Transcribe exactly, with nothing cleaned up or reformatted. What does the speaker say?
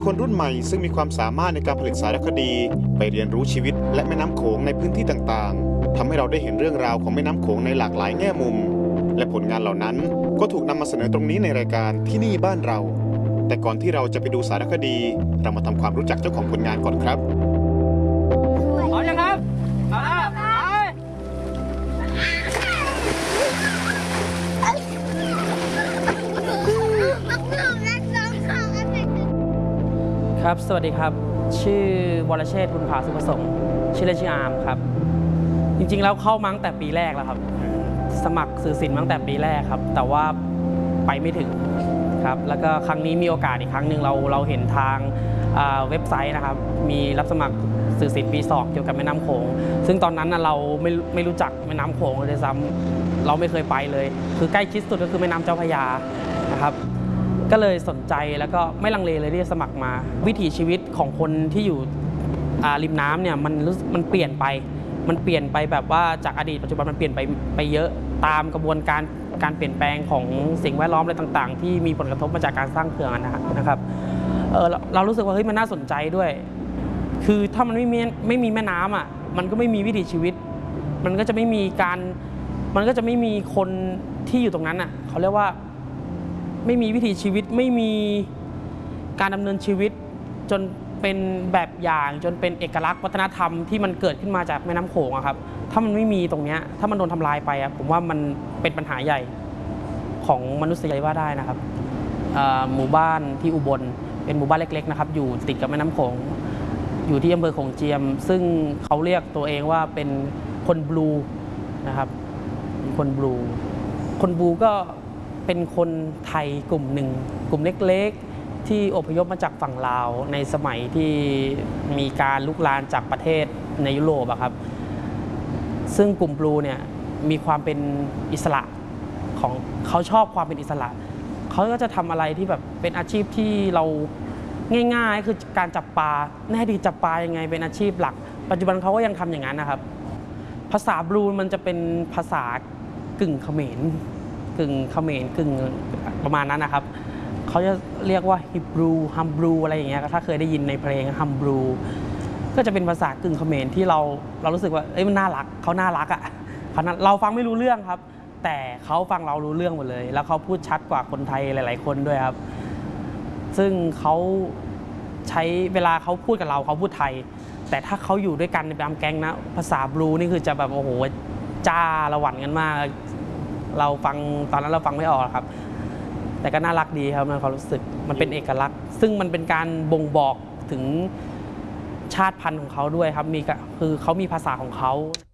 คนรุ่นใหม่ซึ่งมีความสามารถในการผลิตสารคดีไปเรียนรู้ชีวิตและแม่น้ำโขงในพื้นที่ต่างๆทำให้เราได้เห็นเรื่องราวของแม่น้ำโขงในหลากหลายแง่มุมและผลงานเหล่านั้นก็ถูกนำมาเสนอตรงนี้ในรายการที่นี่บ้านเราแต่ก่อนที่เราจะไปดูสารคดีเรามาทำความรู้จักเจ้าของผลงานก่อนครับพร้อมยังครับเอาละไปครับสวัสดีครับชื่อวรเชษฐ์บุญผาสุขประสงค์ชื่อเล่นชื่ออาร์มครับจริงๆแล้วเข้ามาตั้งแต่ปีแรกแล้วครับสมัครสื่อศิลป์ตั้งแต่ปีแรกครับแต่ว่าไปไม่ถึงครับแล้วก็ครั้งนี้มีโอกาสอีกครั้งหนึ่งเราเราเห็นทางเว็บไซต์นะครับมีรับสมัครสื่อศิลป์ปีสองเกี่ยวกับแม่น้ำโขงซึ่งตอนนั้นเราไม่ไม่รู้จักแม่น้ำโขงเลยซ้ำเราไม่เคยไปเลยคือใกล้ชิดสุดก็คือแม่น้ำเจ้าพระยานะครับก็เลยสนใจแล้วก็ไม่ลังเลเลยที่จะสมัครมาวิถีชีวิตของคนที่อยู่ริมน้ำเนี่ยมันมันเปลี่ยนไปมันเปลี่ยนไปแบบว่าจากอดีตปัจจุบันมันเปลี่ยนไปไปเยอะตามกระบวนการการเปลี่ยนแปลงของสิ่งแวดล้อมอะไรต่างๆที่มีผลกระทบมาจากการสร้างเขื่อนนะครับเออเรารู้สึกว่าเฮ้ยมันน่าสนใจด้วยคือถ้ามันไม่มีไม่มีแม่น้ำอ่ะมันก็ไม่มีวิถีชีวิตมันก็จะไม่มีการมันก็จะไม่มีคนที่อยู่ตรงนั้นอ่ะเขาเรียกว่าไม่มีวิถีชีวิตไม่มีการดำเนินชีวิตจนเป็นแบบอย่างจนเป็นเอกลักษณ์วัฒนธรรมที่มันเกิดขึ้นมาจากแม่น้ำโขงครับถ้ามันไม่มีตรงนี้ถ้ามันโดนทำลายไปผมว่ามันเป็นปัญหาใหญ่ของมนุษยชาติว่าได้นะครับหมู่บ้านที่อุบลเป็นหมู่บ้านเล็กๆนะครับอยู่ติดกับแม่น้ำโขงอยู่ที่อำเภอโขงเจียมซึ่งเขาเรียกตัวเองว่าเป็นคนบลูนะครับคนบลูคนบลูก็เป็นคนไทยกลุ่มหนึ่งกลุ่มเล็กๆที่อพยพมาจากฝั่งลาวในสมัยที่มีการลุกลามจากประเทศในยุโรปอะครับซึ่งกลุ่มบลูเนี่ยมีความเป็นอิสระของเขาชอบความเป็นอิสระเขาก็จะทำอะไรที่แบบเป็นอาชีพที่เราง่ายๆคือการจับปลาในอดีตจับปลายังไงเป็นอาชีพหลักปัจจุบันเขาก็ยังทำอย่างนั้นนะครับภาษาบลูมันจะเป็นภาษากึ่งเขมรกึ่งเขมรกึ่งประมาณนั้นนะครับเขาจะเรียกว่าฮิบรูฮัมบรูอะไรอย่างเงี้ยถ้าเคยได้ยินในเพลงฮัมบรูก็จะเป็นภาษากึ่งเขมรที่เราเรารู้สึกว่าเอ้ยมันน่ารักเขาน่ารักอ่ะเขาเราฟังไม่รู้เรื่องครับแต่เขาฟังเรารู้เรื่องหมดเลยแล้วเขาพูดชัดกว่าคนไทยหลายๆคนด้วยครับซึ่งเขาใช้เวลาเขาพูดกับเราเขาพูดไทยแต่ถ้าเขาอยู่ด้วยกันในตามแก๊งนะภาษาบลูนี่คือจะแบบโอ้โหจ้าระหวั่นกันมากเราฟังตอนนั้นเราฟังไม่ออกครับแต่ก็น่ารักดีครับในความรู้สึกมันเป็นเอกลักษณ์ซึ่งมันเป็นการบ่งบอกถึงชาติพันธุ์ของเขาด้วยครับมีคือเขามีภาษาของเขา